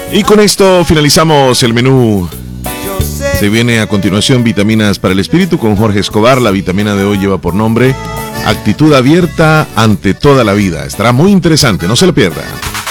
Y con esto finalizamos el menú. Se viene a continuación Vitaminas para el Espíritu con Jorge Escobar. La vitamina de hoy lleva por nombre Actitud abierta ante toda la vida. Estará muy interesante, no se lo pierda.